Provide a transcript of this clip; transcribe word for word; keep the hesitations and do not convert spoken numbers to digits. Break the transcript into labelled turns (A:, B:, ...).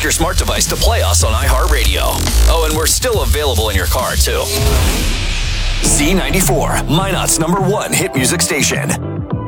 A: your smart device to play us on iHeartRadio. Oh, and we're still available in your car, too. Z ninety-four, Minot's number one hit music station.